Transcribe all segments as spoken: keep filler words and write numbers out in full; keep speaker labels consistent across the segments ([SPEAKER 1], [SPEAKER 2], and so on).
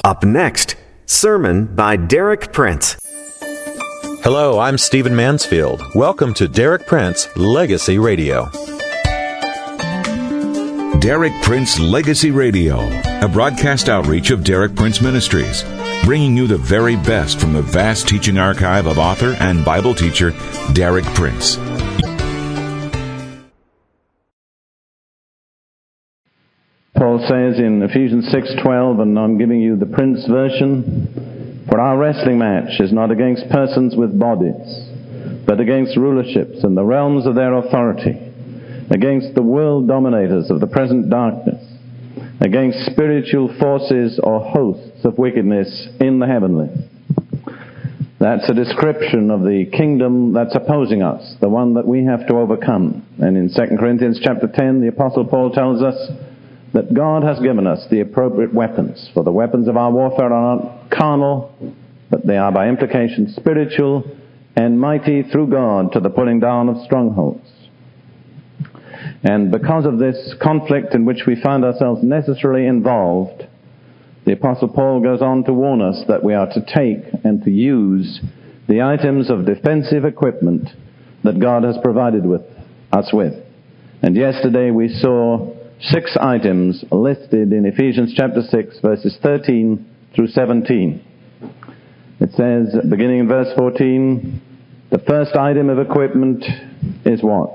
[SPEAKER 1] Up next, sermon by Derek Prince.
[SPEAKER 2] Hello, I'm Stephen Mansfield. Welcome to Derek Prince Legacy Radio.
[SPEAKER 3] Derek Prince Legacy Radio, a broadcast outreach of Derek Prince Ministries, bringing you the very best from the vast teaching archive of author and Bible teacher Derek Prince.
[SPEAKER 4] Paul says in Ephesians six twelve, and I'm giving you the Prince version, "For our wrestling match is not against persons with bodies, but against rulerships and the realms of their authority, against the world dominators of the present darkness, against spiritual forces or hosts of wickedness in the heavenlies." That's a description of the kingdom that's opposing us, the one that we have to overcome. And in Second Corinthians chapter ten, the Apostle Paul tells us that God has given us the appropriate weapons, for the weapons of our warfare are not carnal, but they are by implication spiritual and mighty through God to the pulling down of strongholds. And because of this conflict in which we find ourselves necessarily involved, the Apostle Paul goes on to warn us that we are to take and to use the items of defensive equipment that God has provided with us with. And yesterday we saw six items listed in Ephesians chapter six, verses thirteen through seventeen. It says, beginning in verse fourteen, the first item of equipment is what?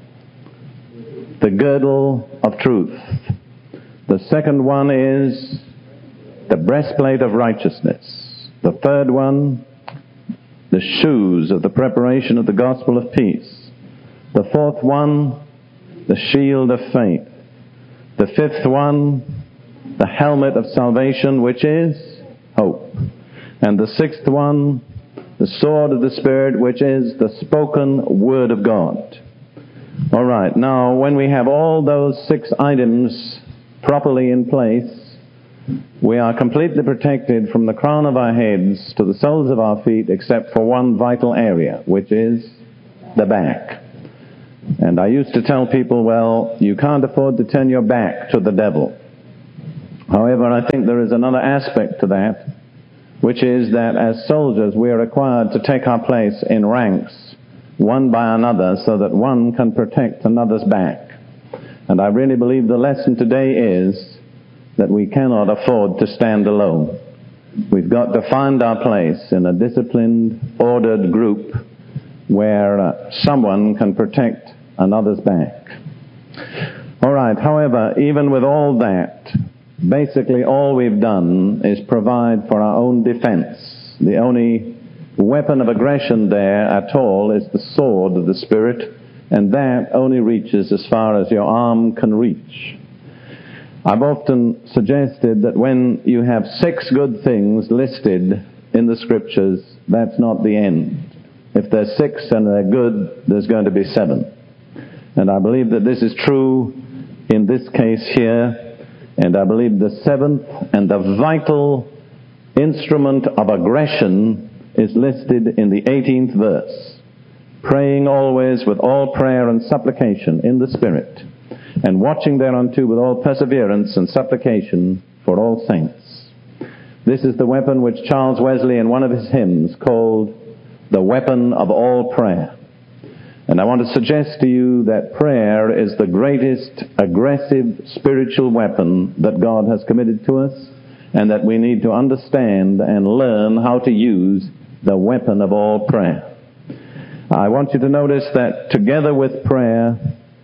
[SPEAKER 4] The girdle of truth. The second one is the breastplate of righteousness. The third one, the shoes of the preparation of the gospel of peace. The fourth one, the shield of faith. The fifth one, the helmet of salvation, which is hope. And the sixth one, the sword of the Spirit, which is the spoken word of God. All right, now when we have all those six items properly in place, we are completely protected from the crown of our heads to the soles of our feet, except for one vital area, which is the back. And I used to tell people, well, you can't afford to turn your back to the devil. However, I think there is another aspect to that, which is that as soldiers we are required to take our place in ranks, one by another, so that one can protect another's back. And I really believe the lesson today is that we cannot afford to stand alone. We've got to find our place in a disciplined, ordered group where uh, someone can protect another's back. All right, however, even with all that, basically all we've done is provide for our own defense. The only weapon of aggression there at all is the sword of the Spirit, and that only reaches as far as your arm can reach. I've often suggested that when you have six good things listed in the Scriptures, that's not the end. If there's six and they're good, there's going to be seven. And I believe that this is true in this case here. And I believe the seventh and the vital instrument of aggression is listed in the eighteenth verse. Praying always with all prayer and supplication in the Spirit, and watching thereunto with all perseverance and supplication for all saints. This is the weapon which Charles Wesley in one of his hymns called the weapon of all prayer. And I want to suggest to you that prayer is the greatest aggressive spiritual weapon that God has committed to us, and that we need to understand and learn how to use the weapon of all prayer. I want you to notice that together with prayer,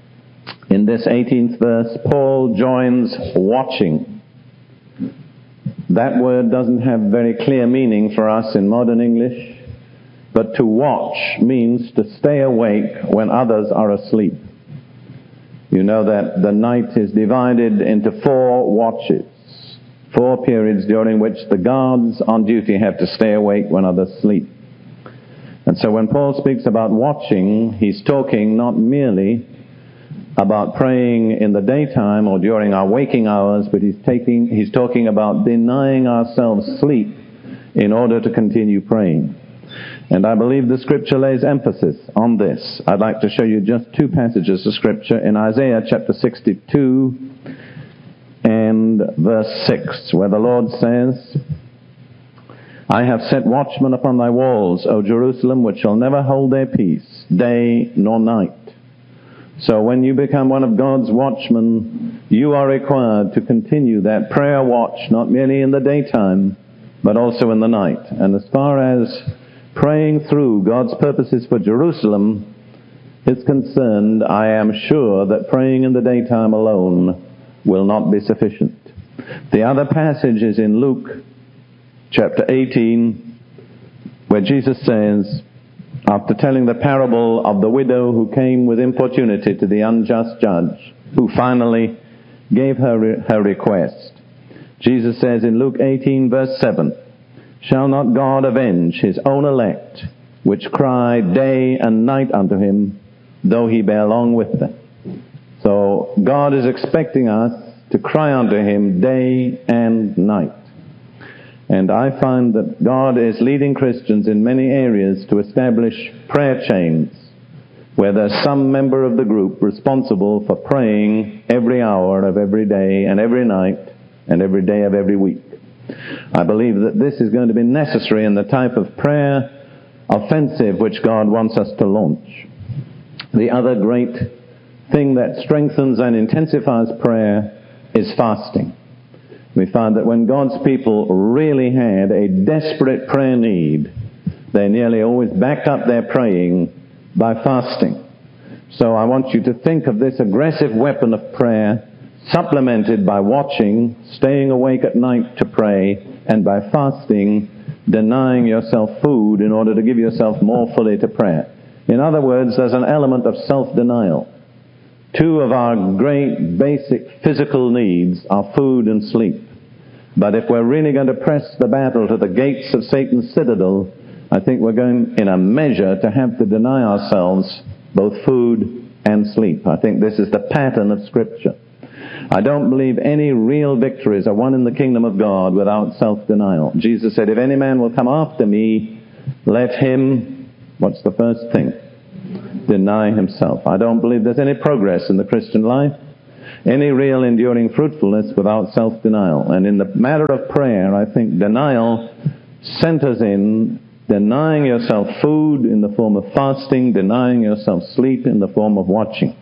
[SPEAKER 4] in this eighteenth verse, Paul joins watching. That word doesn't have very clear meaning for us in modern English. But to watch means to stay awake when others are asleep. You know that the night is divided into four watches, four periods during which the guards on duty have to stay awake when others sleep. And so when Paul speaks about watching, he's talking not merely about praying in the daytime or during our waking hours, but he's taking, he's talking about denying ourselves sleep in order to continue praying. And I believe the Scripture lays emphasis on this. I'd like to show you just two passages of Scripture in Isaiah chapter sixty-two and verse six, where the Lord says, I have set watchmen upon thy walls, O Jerusalem, which shall never hold their peace, day nor night. So when you become one of God's watchmen, you are required to continue that prayer watch, not merely in the daytime, but also in the night. And as far as praying through God's purposes for Jerusalem is concerned, I am sure that praying in the daytime alone will not be sufficient. The other passage is in Luke chapter eighteen, where Jesus says, after telling the parable of the widow who came with importunity to the unjust judge, who finally gave her her request, Jesus says in Luke eighteen verse seven, shall not God avenge his own elect, which cry day and night unto him, though he bear long with them? So God is expecting us to cry unto him day and night. And I find that God is leading Christians in many areas to establish prayer chains, where there's some member of the group responsible for praying every hour of every day and every night and every day of every week. I believe that this is going to be necessary in the type of prayer offensive which God wants us to launch. The other great thing that strengthens and intensifies prayer is fasting. We find that when God's people really had a desperate prayer need, they nearly always backed up their praying by fasting. So I want you to think of this aggressive weapon of prayer supplemented by watching, staying awake at night to pray, and by fasting, denying yourself food in order to give yourself more fully to prayer. In other words, there's an element of self-denial. Two of our great basic physical needs are food and sleep. But if we're really going to press the battle to the gates of Satan's citadel, I think we're going, in a measure, to have to deny ourselves both food and sleep. I think this is the pattern of Scripture. I don't believe any real victories are won in the kingdom of God without self-denial. Jesus said, if any man will come after me, let him, what's the first thing? Deny himself. I don't believe there's any progress in the Christian life, any real enduring fruitfulness without self-denial. And in the matter of prayer, I think denial centers in denying yourself food in the form of fasting, denying yourself sleep in the form of watching.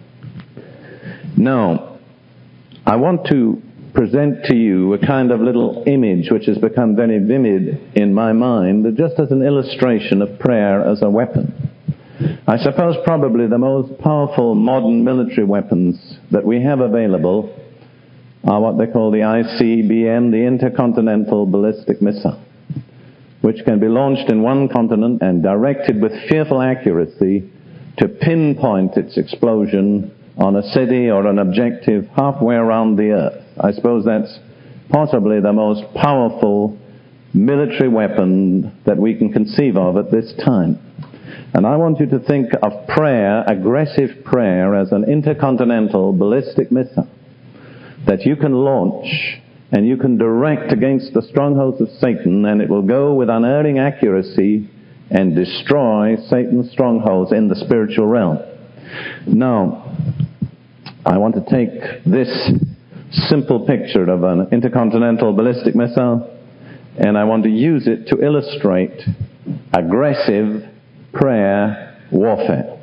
[SPEAKER 4] Now, I want to present to you a kind of little image which has become very vivid in my mind, just as an illustration of prayer as a weapon. I suppose probably the most powerful modern military weapons that we have available are what they call the I C B M, the Intercontinental Ballistic Missile, which can be launched in one continent and directed with fearful accuracy to pinpoint its explosion on a city or an objective halfway around the earth. I suppose that's possibly the most powerful military weapon that we can conceive of at this time. And I want you to think of prayer, aggressive prayer, as an intercontinental ballistic missile that you can launch and you can direct against the strongholds of Satan, and it will go with unerring accuracy and destroy Satan's strongholds in the spiritual realm. Now, I want to take this simple picture of an intercontinental ballistic missile, and I want to use it to illustrate aggressive prayer warfare.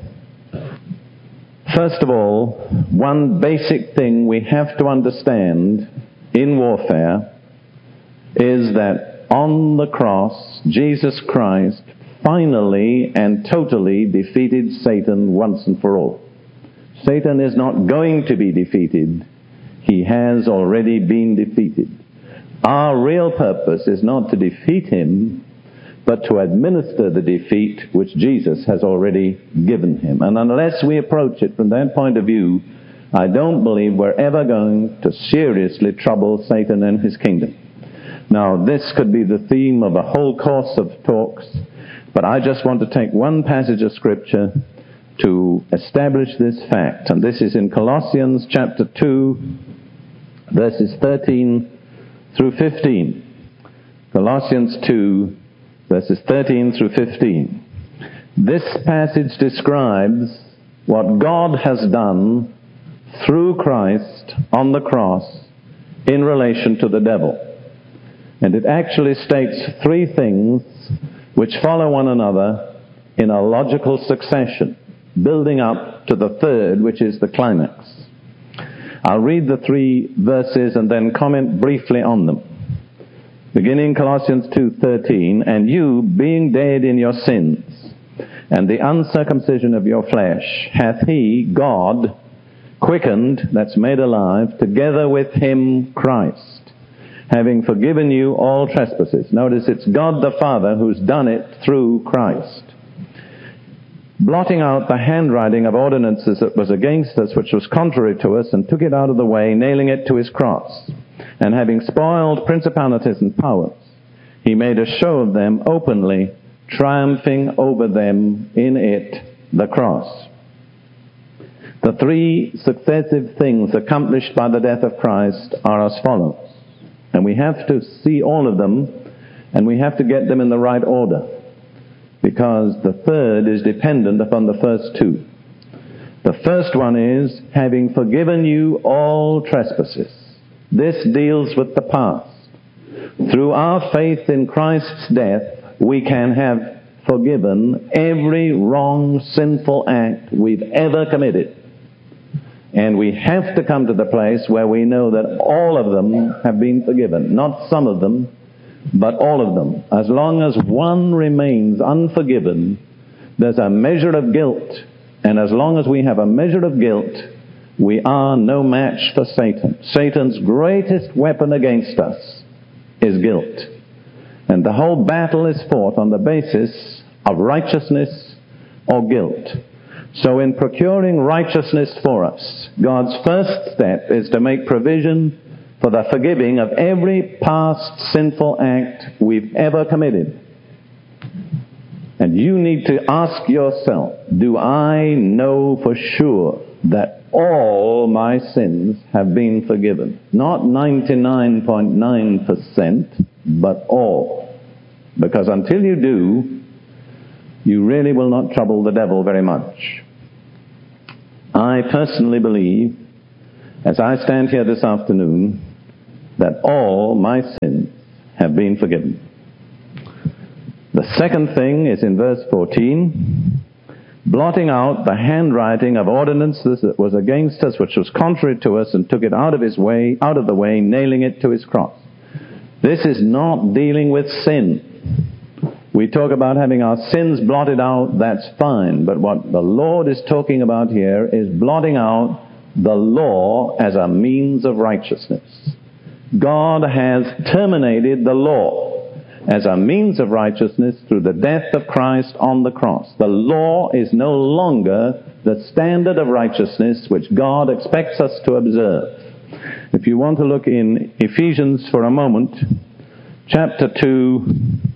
[SPEAKER 4] First of all, one basic thing we have to understand in warfare is that on the cross, Jesus Christ finally and totally defeated Satan once and for all. Satan is not going to be defeated. He has already been defeated. Our real purpose is not to defeat him, but to administer the defeat which Jesus has already given him. And unless we approach it from that point of view, I don't believe we're ever going to seriously trouble Satan and his kingdom. Now, this could be the theme of a whole course of talks, but I just want to take one passage of Scripture to establish this fact. And this is in Colossians chapter two, verses thirteen through fifteen. Colossians two, verses thirteen through fifteen. This passage describes what God has done through Christ on the cross in relation to the devil. And it actually states three things which follow one another in a logical succession, building up to the third, which is the climax. I'll read the three verses and then comment briefly on them. Beginning Colossians two thirteen, and you, being dead in your sins, and the uncircumcision of your flesh, hath he, God, quickened, that's made alive, together with him Christ, having forgiven you all trespasses. Notice it's God the Father who's done it through Christ. Blotting out the handwriting of ordinances that was against us, which was contrary to us, and took it out of the way, nailing it to his cross. And having spoiled principalities and powers, he made a show of them openly, triumphing over them in it, the cross. The three successive things accomplished by the death of Christ are as follows. And we have to see all of them, and we have to get them in the right order, because the third is dependent upon the first two. The first one is, having forgiven you all trespasses. This deals with the past. Through our faith in Christ's death, we can have forgiven every wrong, sinful act we've ever committed. And we have to come to the place where we know that all of them have been forgiven. Not some of them, but all of them. As long as one remains unforgiven, there's a measure of guilt. And as long as we have a measure of guilt, we are no match for Satan. Satan's greatest weapon against us is guilt. And the whole battle is fought on the basis of righteousness or guilt. So in procuring righteousness for us, God's first step is to make provision for the forgiving of every past sinful act we've ever committed. And you need to ask yourself, do I know for sure that all my sins have been forgiven? Not ninety-nine point nine percent, but all. Because until you do, you really will not trouble the devil very much. I personally believe, as I stand here this afternoon, that all my sins have been forgiven. The second thing is in verse fourteen, blotting out the handwriting of ordinances that was against us, which was contrary to us, and took it out of his way, out of the way, nailing it to his cross. This is not dealing with sin. We talk about having our sins blotted out, that's fine. But what the Lord is talking about here is blotting out the law as a means of righteousness. God has terminated the law as a means of righteousness through the death of Christ on the cross. The law is no longer the standard of righteousness which God expects us to observe. If you want to look in Ephesians for a moment, chapter two,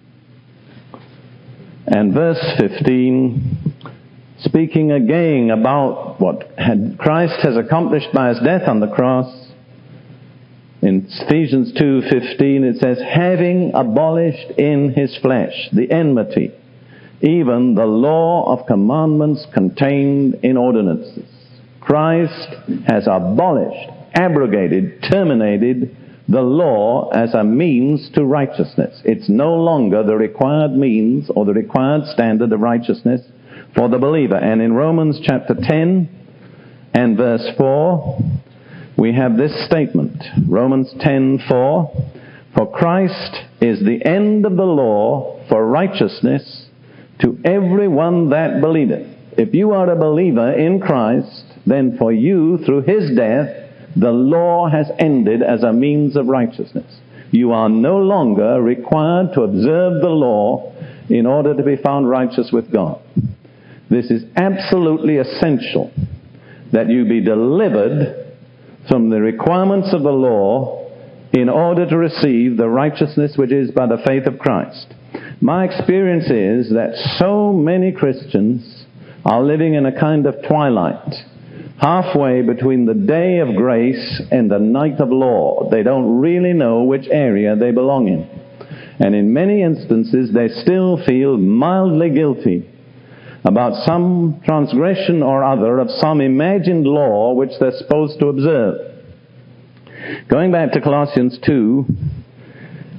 [SPEAKER 4] and verse fifteen, speaking again about what had Christ has accomplished by his death on the cross. In Ephesians two fifteen it says, having abolished in his flesh the enmity, even the law of commandments contained in ordinances. Christ has abolished, abrogated, terminated the law as a means to righteousness. It's no longer the required means or the required standard of righteousness for the believer. And in Romans chapter ten and verse four, we have this statement. Romans ten four, for Christ is the end of the law for righteousness to everyone that believeth. If you are a believer in Christ, then for you, through his death, the law has ended as a means of righteousness. You are no longer required to observe the law in order to be found righteous with God. This is absolutely essential, that you be delivered from the requirements of the law in order to receive the righteousness which is by the faith of Christ. My experience is that so many Christians are living in a kind of twilight, halfway between the day of grace and the night of law. They don't really know which area they belong in. And in many instances, they still feel mildly guilty about some transgression or other of some imagined law which they're supposed to observe. Going back to Colossians two,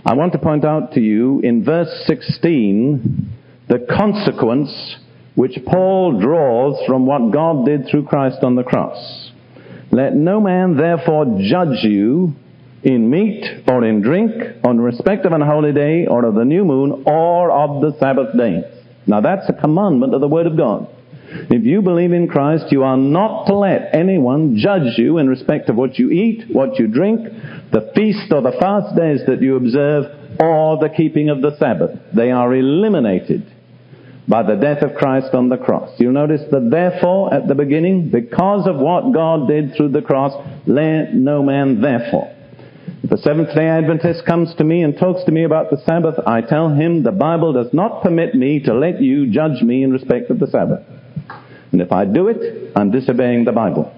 [SPEAKER 4] I want to point out to you in verse sixteen the consequence which Paul draws from what God did through Christ on the cross. Let no man therefore judge you in meat or in drink, or in respect of an holy day, or of the new moon, or of the Sabbath days. Now that's a commandment of the Word of God. If you believe in Christ, you are not to let anyone judge you in respect of what you eat, what you drink, the feast or the fast days that you observe, or the keeping of the Sabbath. They are eliminated by the death of Christ on the cross. You notice the therefore at the beginning, because of what God did through the cross, let no man therefore. If a Seventh-day Adventist comes to me and talks to me about the Sabbath, I tell him the Bible does not permit me to let you judge me in respect of the Sabbath. And if I do it, I'm disobeying the Bible.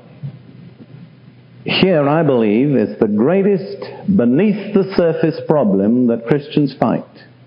[SPEAKER 4] Here, I believe, is the greatest beneath-the-surface problem that Christians fight.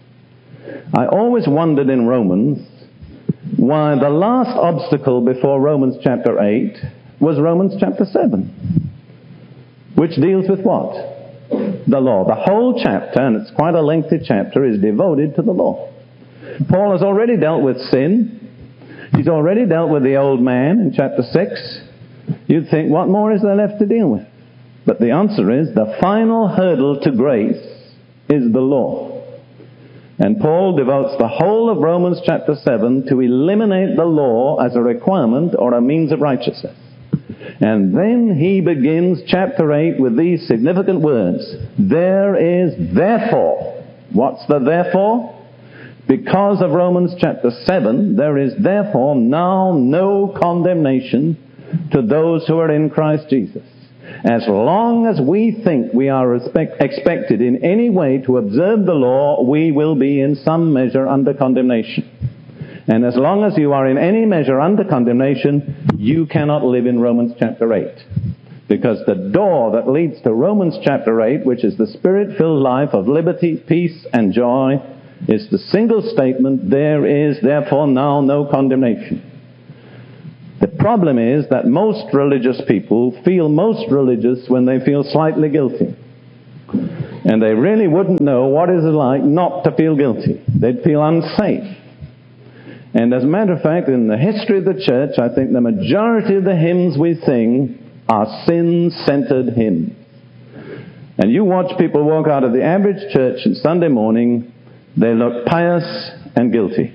[SPEAKER 4] I always wondered in Romans why the last obstacle before Romans chapter eight was Romans chapter seven, which deals with what? The law. The whole chapter, and it's quite a lengthy chapter, is devoted to the law. Paul has already dealt with sin. He's already dealt with the old man in chapter six. You'd think, what more is there left to deal with? But the answer is, the final hurdle to grace is the law. And Paul devotes the whole of Romans chapter seven to eliminate the law as a requirement or a means of righteousness. And then he begins chapter eight with these significant words. There is therefore. What's the therefore? Because of Romans chapter seven, there is therefore now no condemnation to those who are in Christ Jesus. As long as we think we are respect, expected in any way to observe the law, we will be in some measure under condemnation. And as long as you are in any measure under condemnation, you cannot live in Romans chapter eight. Because the door that leads to Romans chapter eight, which is the Spirit-filled life of liberty, peace, and joy, is the single statement, there is therefore now no condemnation. The problem is that most religious people feel most religious when they feel slightly guilty. And they really wouldn't know what it is like not to feel guilty. They'd feel unsafe. And as a matter of fact, in the history of the church, I think the majority of the hymns we sing are sin-centered hymns. And you watch people walk out of the average church on Sunday morning, they look pious and guilty.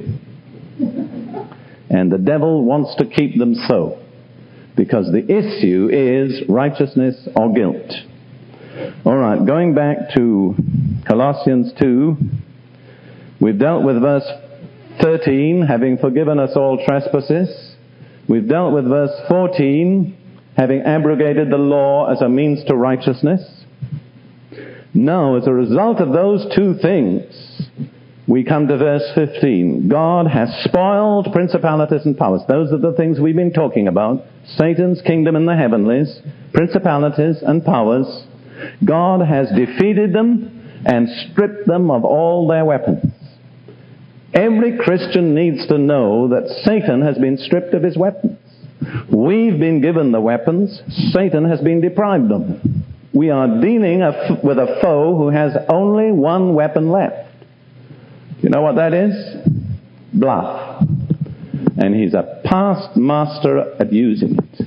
[SPEAKER 4] And the devil wants to keep them so, because the issue is righteousness or guilt. All right, going back to Colossians two, we've dealt with verse thirteen, having forgiven us all trespasses. We've dealt with verse fourteen, having abrogated the law as a means to righteousness. Now, as a result of those two things, we come to verse fifteen. God has spoiled principalities and powers. Those are the things we've been talking about. Satan's kingdom in the heavenlies, principalities and powers. God has defeated them and stripped them of all their weapons. Every Christian needs to know that Satan has been stripped of his weapons. We've been given the weapons. Satan has been deprived of them. We are dealing with a foe who has only one weapon left. You know what that is? Bluff. And he's a past master at using it.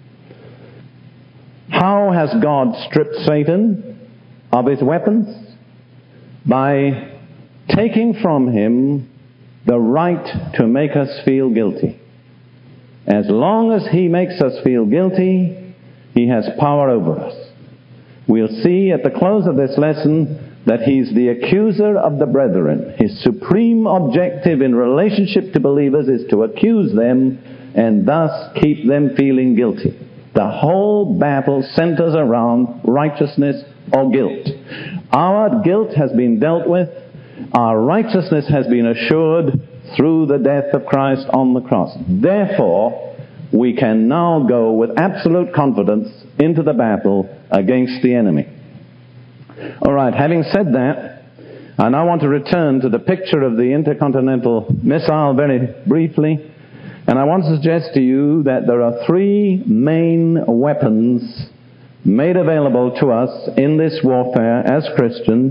[SPEAKER 4] How has God stripped Satan of his weapons? By taking from him the right to make us feel guilty. As long as he makes us feel guilty, he has power over us. We'll see at the close of this lesson that he's the accuser of the brethren. His supreme objective in relationship to believers is to accuse them and thus keep them feeling guilty. The whole battle centers around righteousness or guilt. Our guilt has been dealt with. Our righteousness has been assured through the death of Christ on the cross. Therefore, we can now go with absolute confidence into the battle against the enemy. All right, having said that, I now want to return to the picture of the intercontinental missile very briefly. And I want to suggest to you that there are three main weapons made available to us in this warfare as Christians.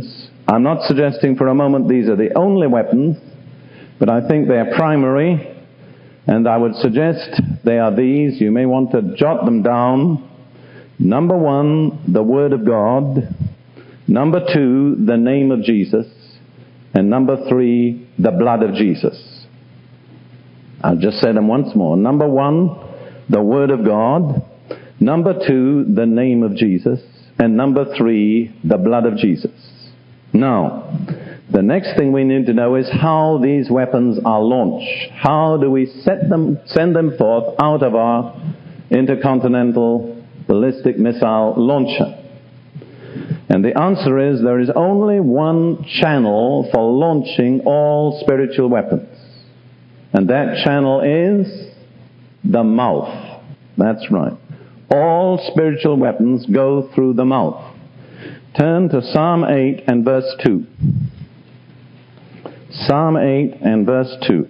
[SPEAKER 4] I'm not suggesting for a moment these are the only weapons, but I think they are primary, and I would suggest they are these. You may want to jot them down. Number one, the Word of God. Number two, the name of Jesus. And number three, the blood of Jesus. I'll just say them once more. Number one, the Word of God. Number two, the name of Jesus. And number three, the blood of Jesus. Now, the next thing we need to know is how these weapons are launched. How do we set them, send them forth out of our intercontinental ballistic missile launcher? And the answer is there is only one channel for launching all spiritual weapons. And that channel is the mouth. That's right. All spiritual weapons go through the mouth. Turn to Psalm eight and verse two. Psalm eight and verse two.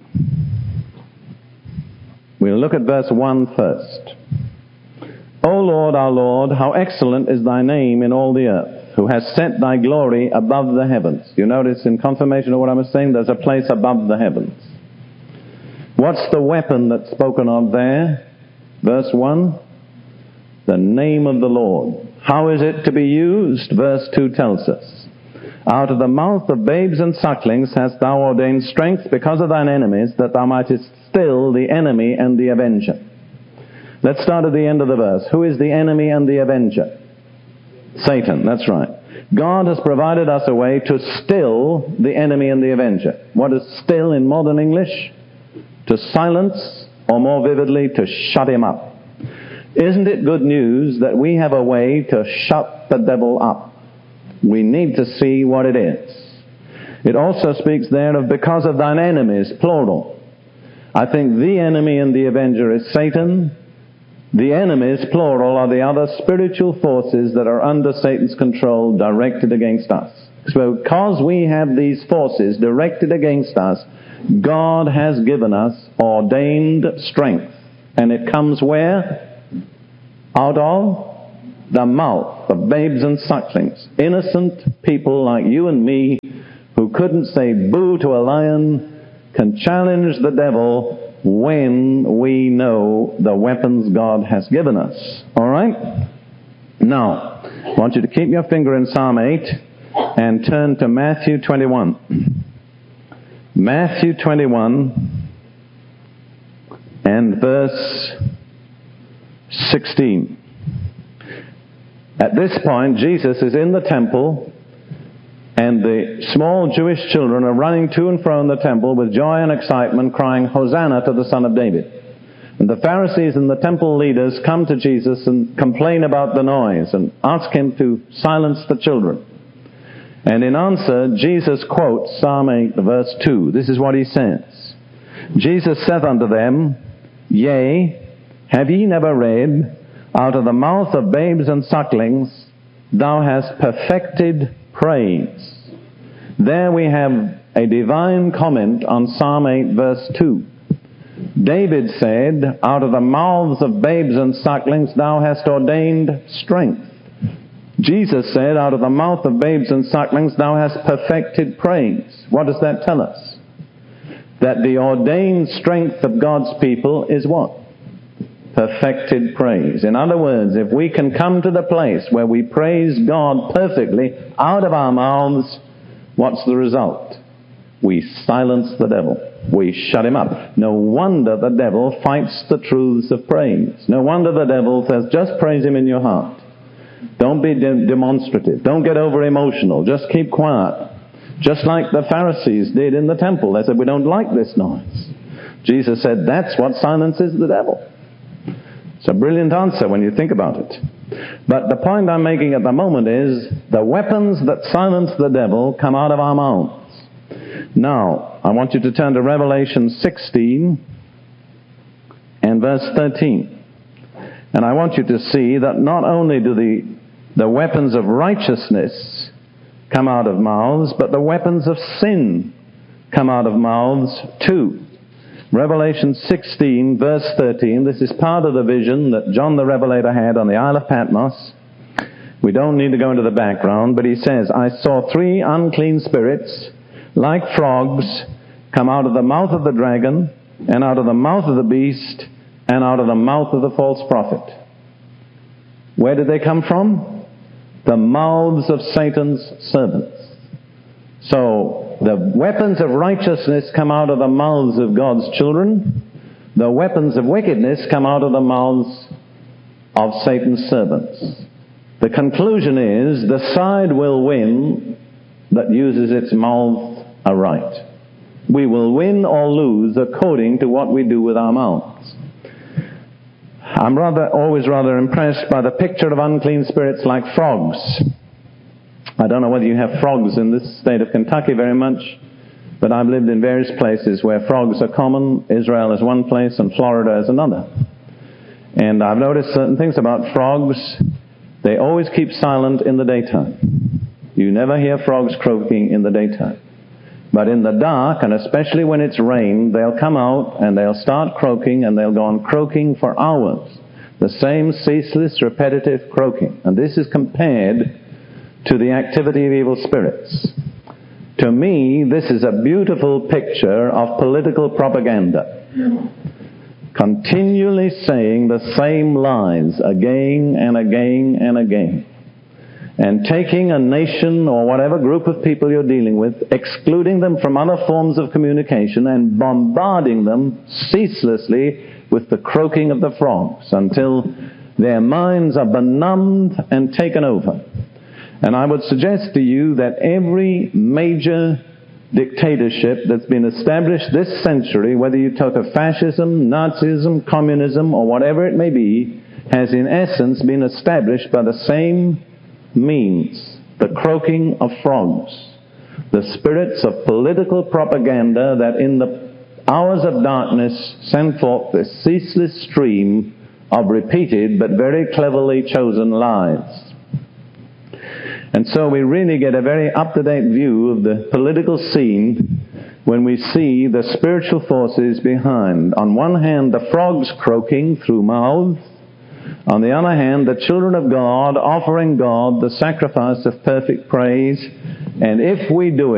[SPEAKER 4] We'll look at verse one first. O Lord, our Lord, how excellent is thy name in all the earth, who has set thy glory above the heavens. You notice in confirmation of what I was saying, there's a place above the heavens. What's the weapon that's spoken of there? Verse one, the name of the Lord. How is it to be used? Verse two tells us. Out of the mouth of babes and sucklings hast thou ordained strength because of thine enemies, that thou mightest still the enemy and the avenger. Let's start at the end of the verse. Who is the enemy and the avenger? Satan, that's right. God has provided us a way to still the enemy and the avenger. What is still in modern English? To silence, or more vividly, to shut him up. Isn't it good news that we have a way to shut the devil up? We need to see what it is. It also speaks there of because of thine enemies, plural. I think the enemy and the avenger is Satan. The enemies, plural, are the other spiritual forces that are under Satan's control directed against us. So because we have these forces directed against us, God has given us ordained strength. And it comes where? Out of the mouth of babes and sucklings. Innocent people like you and me who couldn't say boo to a lion can challenge the devil when we know the weapons God has given us. All right? Now, I want you to keep your finger in Psalm eight and turn to Matthew twenty-one. Matthew twenty-one and verse sixteen. At this point, Jesus is in the temple, and the small Jewish children are running to and fro in the temple with joy and excitement, crying, Hosanna to the Son of David. And the Pharisees and the temple leaders come to Jesus and complain about the noise and ask him to silence the children. And in answer, Jesus quotes Psalm eight, verse two. This is what he says. Jesus saith unto them, Yea, have ye never read, out of the mouth of babes and sucklings, thou hast perfected praise. There we have a divine comment on Psalm eight, verse two. David said, out of the mouths of babes and sucklings, thou hast ordained strength. Jesus said, out of the mouth of babes and sucklings, thou hast perfected praise. What does that tell us? That the ordained strength of God's people is what? Perfected praise. In other words, if we can come to the place where we praise God perfectly out of our mouths, what's the result? We silence the devil. We shut him up. No wonder the devil fights the truths of praise. No wonder the devil says, just praise him in your heart. Don't be de- demonstrative. Don't get over emotional. Just keep quiet. Just like the Pharisees did in the temple. They said, we don't like this noise. Jesus said, that's what silences the devil. It's a brilliant answer when you think about it. But the point I'm making at the moment is the weapons that silence the devil come out of our mouths. Now, I want you to turn to Revelation sixteen and verse thirteen. And I want you to see that not only do the, the weapons of righteousness come out of mouths, but the weapons of sin come out of mouths too. Revelation sixteen, verse thirteen. This is part of the vision that John the Revelator had on the Isle of Patmos, We don't need to go into the background, but he says, I saw three unclean spirits, like frogs, come out of the mouth of the dragon, and out of the mouth of the beast, and out of the mouth of the false prophet. Where did they come from? The mouths of Satan's servants. So, the weapons of righteousness come out of the mouths of God's children. The weapons of wickedness come out of the mouths of Satan's servants. The conclusion is, the side will win that uses its mouth aright. We will win or lose according to what we do with our mouths. I'm rather, always rather impressed by the picture of unclean spirits like frogs. I don't know whether you have frogs in this state of Kentucky very much, but I've lived in various places where frogs are common. Israel is one place and Florida is another. And I've noticed certain things about frogs. They always keep silent in the daytime. You never hear frogs croaking in the daytime. But in the dark, and especially when it's rained, they'll come out and they'll start croaking, and they'll go on croaking for hours. The same ceaseless, repetitive croaking. And this is compared to the activity of evil spirits. To me, this is a beautiful picture of political propaganda. Continually saying the same lies again and again and again. And taking a nation or whatever group of people you're dealing with, excluding them from other forms of communication and bombarding them ceaselessly with the croaking of the frogs until their minds are benumbed and taken over. And I would suggest to you that every major dictatorship that's been established this century, whether you talk of fascism, Nazism, communism, or whatever it may be, has in essence been established by the same means, the croaking of frogs, the spirits of political propaganda that in the hours of darkness send forth this ceaseless stream of repeated but very cleverly chosen lies. And so we really get a very up-to-date view of the political scene when we see the spiritual forces behind. On one hand, the frogs croaking through mouths. On the other hand, the children of God offering God the sacrifice of perfect praise. And if we do it,